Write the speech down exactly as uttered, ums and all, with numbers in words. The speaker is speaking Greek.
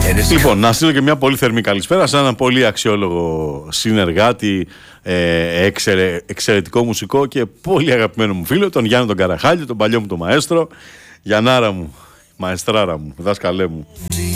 Λοιπόν, να στείλω και μια πολύ θερμή καλησπέρα σε έναν πολύ αξιόλογο συνεργάτη, ε, εξαιρε, εξαιρετικό μουσικό και πολύ αγαπημένο μου φίλο, τον Γιάννη τον Καραχάλη, τον παλιό μου τον μαέστρο. Γιαννάρα μου, μαεστράρα μου, δάσκαλέ μου.